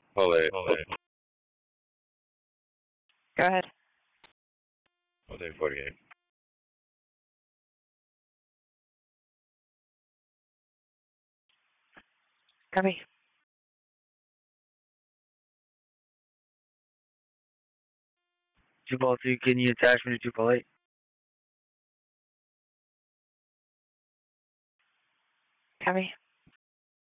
Hold it. Go ahead. Hold it, 48. Copy. Two ball two, can you attach me to two ball eight? Copy.